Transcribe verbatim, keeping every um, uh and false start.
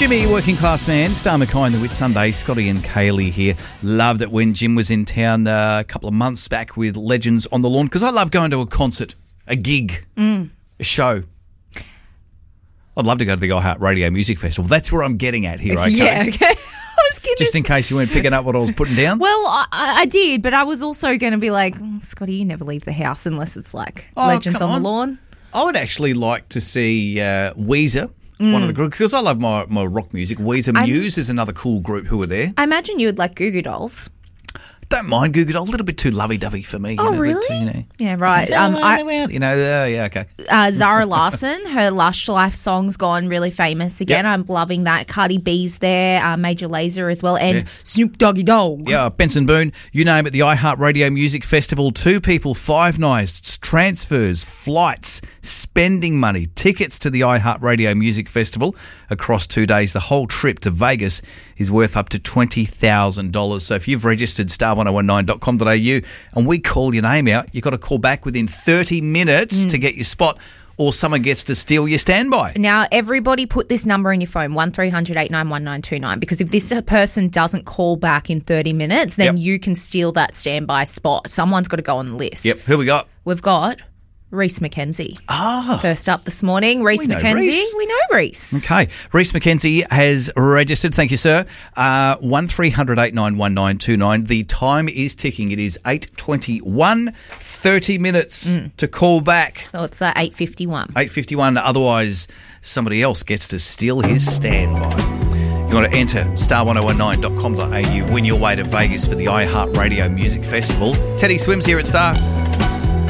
Jimmy, working class man, Star McKay and the Whit Sunday, Scotty and Kaylee here. Loved it when Jim was in town uh, a couple of months back with Legends on the Lawn, because I love going to a concert, a gig, mm. a show. I'd love to go to the iHeartRadio Music Festival. That's where I'm getting at here, okay? Yeah, okay. I was gonna Just in case you weren't picking up what I was putting down. Well, I, I did, but I was also going to be like, oh, Scotty, you never leave the house unless it's like Oh, Legends on, come the on. Lawn. I would actually like to see uh, Weezer, mm. one of the groups, because I love my, my rock music. Weezer I'm- Muse is another cool group who are there. I imagine you would like Goo Goo Dolls. Don't mind Goo Goo Dolls, a little bit too lovey-dovey for me. You Oh, know, really? But, you know. Yeah, right. Um, I, you know, uh, yeah, okay. uh, Zara Larsson, her Lush Life song's gone really famous again. Yep. I'm loving that. Cardi B's there, uh, Major Lazer as well, and Yeah. Snoop Doggy Dogg. Yeah, Benson Boone, you name it, the iHeartRadio Music Festival, two people, five nights, transfers, flights, spending money, tickets to the iHeartRadio Music Festival across two days. The whole trip to Vegas is worth up to twenty thousand dollars. So if you've registered star one oh one nine dot com dot a u and we call your name out, you've got to call back within thirty minutes mm. to get your spot, or someone gets to steal your standby. Now, everybody put this number in your phone, one three hundred eight nine one nine two nine, because if this person doesn't call back in thirty minutes, then Yep. you can steal that standby spot. Someone's got to go on the list. Yep, who we got? We've got Reese McKenzie. Ah. First up this morning, Reese We know McKenzie. Reese. We know Reese. Okay. Reese McKenzie has registered. Thank you, sir. Uh, one three hundred eight nine one nine two nine. The time is ticking. It is eight twenty-one, thirty minutes mm. to call back. So it's uh, eight fifty-one. eight fifty-one. Otherwise, somebody else gets to steal his standby. You want to enter star one oh one nine dot com dot a u, win your way to Vegas for the iHeartRadio Music Festival. Teddy Swims here at Star.